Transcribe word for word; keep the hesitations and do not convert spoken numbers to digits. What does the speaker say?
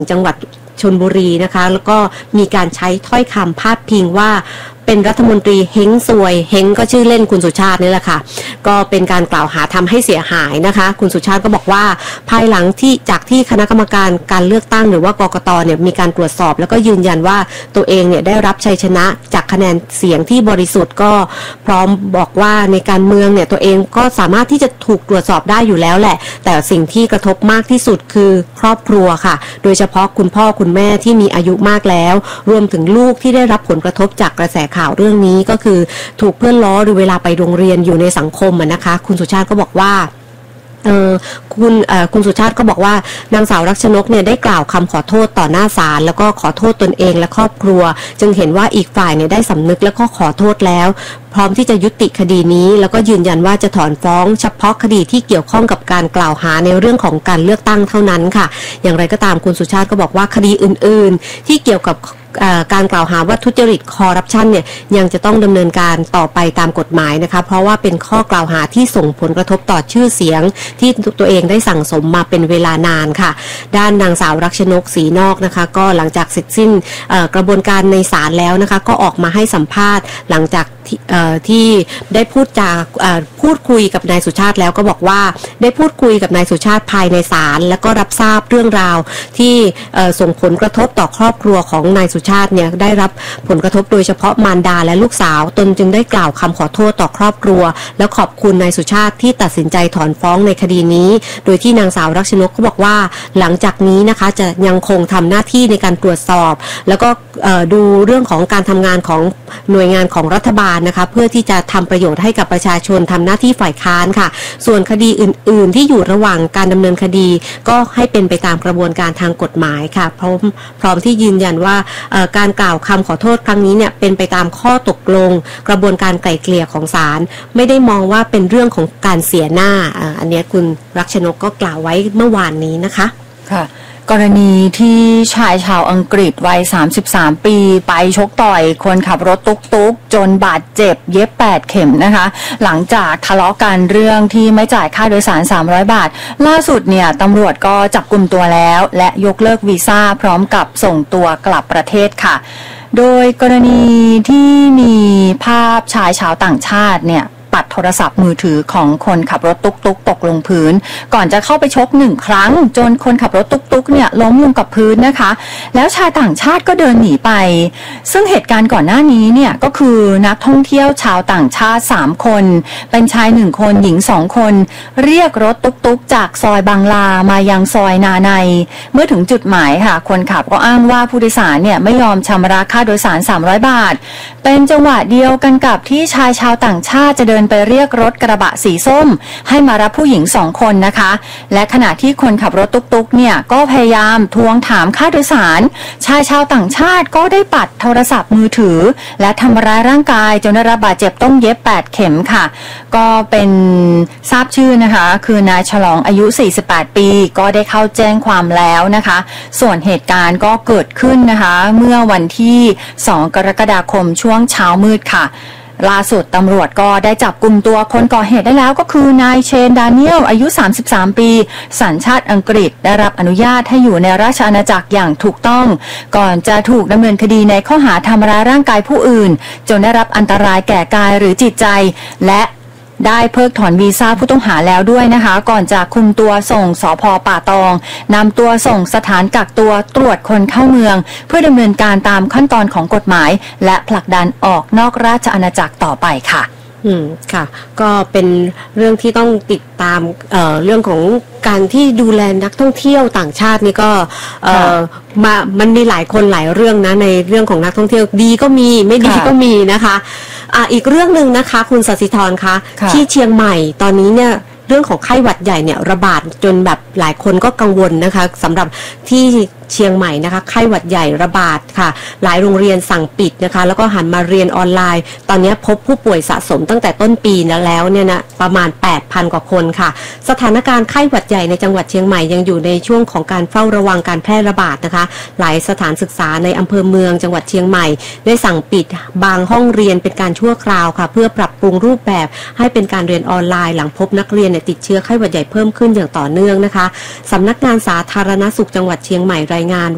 จังหวัดชลบุรีนะคะแล้วก็มีการใช้ถ้อยคำพาดพิงว่าเป็นรัฐมนตรีเฮงซวยเฮงก็ชื่อเล่นคุณสุชาตินี่แหละค่ะก็เป็นการกล่าวหาทำให้เสียหายนะคะคุณสุชาติก็บอกว่าภายหลังที่จากที่คณะกรรมการการเลือกตั้งหรือว่ากกตเนี่ยมีการตรวจสอบแล้วก็ยืนยันว่าตัวเองเนี่ยได้รับชัยชนะจากคะแนนเสียงที่บริสุทธิ์ก็พร้อมบอกว่าในการเมืองเนี่ยตัวเองก็สามารถที่จะถูกตรวจสอบได้อยู่แล้วแหละแต่สิ่งที่กระทบมากที่สุดคือครอบครัวค่ะโดยเฉพาะคุณพ่อคุณแม่ที่มีอายุมากแล้วรวมถึงลูกที่ได้รับผลกระทบจากกระแสข่าวเรื่องนี้ก็คือถูกเพื่อนล้อหรือเวลาไปโรงเรียนอยู่ในสังคมนะคะคุณสุชาติก็บอกว่าเออคุณเอ่อคุณสุชาติก็บอกว่านางสาวรักชนกเนี่ยได้กล่าวคำขอโทษต่อหน้าศาลแล้วก็ขอโทษตนเองและครอบครัวจึงเห็นว่าอีกฝ่ายเนี่ยได้สำนึกและก็ขอโทษแล้วพร้อมที่จะยุติคดีนี้แล้วก็ยืนยันว่าจะถอนฟ้องเฉพาะคดีที่เกี่ยวข้องกับการกล่าวหาในเรื่องของการเลือกตั้งเท่านั้นค่ะอย่างไรก็ตามคุณสุชาติก็บอกว่าคดีอื่นๆที่เกี่ยวกับการกล่าวหาว่าทุจริตคอร์รัปชันเนี่ยยังจะต้องดำเนินการต่อไปตามกฎหมายนะคะเพราะว่าเป็นข้อกล่าวหาที่ส่งผลกระทบต่อชื่อเสียงที่ตัวเองได้สั่งสมมาเป็นเวลานานค่ะด้านนางสาวรักชนกศรีนอกนะคะก็หลังจากเสร็จสิ้นกระบวนการในศาลแล้วนะคะก็ออกมาให้สัมภาษณ์หลังจากที่ได้พูดจาพูดคุยกับนายสุชาติแล้วก็บอกว่าได้พูดคุยกับนายสุชาติภายในศาลแล้วก็รับทราบเรื่องราวที่ส่งผลกระทบต่อครอบครัวของนายสุชาติเนี่ยได้รับผลกระทบโดยเฉพาะมารดาและลูกสาวตนจึงได้กล่าวคำขอโทษต่อครอบครัวแล้วขอบคุณนายสุชาติที่ตัดสินใจถอนฟ้องในคดีนี้โดยที่นางสาวรักชนกก็บอกว่าหลังจากนี้นะคะจะยังคงทำหน้าที่ในการตรวจสอบแล้วก็ดูเรื่องของการทำงานของหน่วยงานของรัฐบาลนะคะเพื่อที่จะทำประโยชน์ให้กับประชาชนทำหน้าที่ฝ่ายค้านค่ะส่วนคดีอื่นๆที่อยู่ระหว่างการดำเนินคดีก็ให้เป็นไปตามกระบวนการทางกฎหมายค่ะพร้อมพร้อมที่ยืนยันว่าการกล่าวคำขอโทษครั้งนี้เนี่ยเป็นไปตามข้อตกลงกระบวนการไกล่เกลี่ยของศาลไม่ได้มองว่าเป็นเรื่องของการเสียหน้าอันนี้คุณรักชนกก็กล่าวไว้เมื่อวานนี้นะคะค่ะกรณีที่ชายชาวอังกฤษวัยสามสิบสามปีไปชกต่อยคนขับรถตุ๊กๆจนบาดเจ็บเย็บแปดเข็มนะคะหลังจากทะเลาะกันเรื่องที่ไม่จ่ายค่าโดยสารสามร้อยบาทล่าสุดเนี่ยตำรวจก็จับกุมตัวแล้วและยกเลิกวีซ่าพร้อมกับส่งตัวกลับประเทศค่ะโดยกรณีที่มีภาพชายชาวต่างชาติเนี่ยปัดโทรศัพท์มือถือของคนขับรถตุ๊กตุ๊กตกลงพื้นก่อนจะเข้าไปชกหนึ่งครั้งจนคนขับรถตุ๊กตุ๊กเนี่ยล้มลงกับพื้นนะคะแล้วชายต่างชาติก็เดินหนีไปซึ่งเหตุการณ์ก่อนหน้านี้เนี่ยก็คือนักท่องเที่ยวชาวต่างชาติสามคนเป็นชายหนึ่งคนหญิงสองคนเรียกรถตุ๊กตุ๊กจากซอยบางลามายังซอยนาในเมื่อถึงจุดหมายค่ะคนขับก็อ้างว่าผู้โดยสารเนี่ยไม่ยอมชำระค่าโดยสารสามร้อยบาทเป็นจังหวะเดียวกันกับที่ชายชาวต่างชาติจะเดินไปเรียกรถกระบะสีส้มให้มารับผู้หญิงสองคนนะคะและขณะที่คนขับรถตุ๊กๆเนี่ยก็พยายามทวงถามค่าโดยสารชายชาวต่างชาติก็ได้ปัดโทรศัพท์มือถือและทำร้ายร่างกายจนได้รับบาดเจ็บต้องเย็บแปดเข็มค่ะก็เป็นทราบชื่อนะคะคือนายฉลองอายุสี่สิบแปดปีก็ได้เข้าแจ้งความแล้วนะคะส่วนเหตุการณ์ก็เกิดขึ้นนะคะเมื่อวันที่สองกรกฎาคมช่วงเช้ามืดค่ะล่าสุดตำรวจก็ได้จับกุมตัวคนก่อเหตุได้แล้วก็คือนายเชนดานิเอลอายุสามสิบสามปีสัญชาติอังกฤษได้รับอนุญาตให้อยู่ในราชอาณาจักรอย่างถูกต้องก่อนจะถูกดำเนินคดีในข้อหาทำร้ายร่างกายผู้อื่นจนได้รับอันตรายแก่กายหรือจิตใจและได้เพิกถอนวีซ่าผู้ต้องหาแล้วด้วยนะคะก่อนจะคุมตัวส่งสภ.ป่าตองนำตัวส่งสถานกักตัวตรวจคนเข้าเมืองเพื่อดำเนินการตามขั้นตอนของกฎหมายและผลักดันออกนอกราชอาณาจักรต่อไปค่ะอืมค่ะก็เป็นเรื่องที่ต้องติดตามเอ่อเรื่องของการที่ดูแลนักท่องเที่ยวต่างชาตินี่ก็เอ่อมามันมีหลายคนหลายเรื่องนะในเรื่องของนักท่องเที่ยวดีก็มีไม่ดีก็มีนะคะอ่าอีกเรื่องนึงนะคะคุณศศิธรคะที่เชียงใหม่ตอนนี้เนี่ยเรื่องของไข้หวัดใหญ่เนี่ยระบาดจนแบบหลายคนก็กังวลนะคะสำหรับที่เชียงใหม่นะคะไข้หวัดใหญ่ระบาดค่ะหลายโรงเรียนสั่งปิดนะคะแล้วก็หันมาเรียนออนไลน์ตอนนี้พบผู้ป่วยสะสมตั้งแต่ต้นปีแล้วเนี่ยนะประมาณ แปดพัน กว่าคนค่ะสถานการณ์ไข้หวัดใหญ่ในจังหวัดเชียงใหม่ยังอยู่ในช่วงของการเฝ้าระวังการแพร่ระบาดนะคะหลายสถานศึกษาในอำเภอเมืองจังหวัดเชียงใหม่ได้สั่งปิดบางห้องเรียนเป็นการชั่วคราวค่ะเพื่อปรับปรุงรูปแบบให้เป็นการเรียนออนไลน์หลังพบนักเรียนติดเชื้อไข้หวัดใหญ่เพิ่มขึ้นอย่างต่อเนื่องนะคะสำนักงานสาธารณสุขจังหวัดเชียงใหม่รายงาน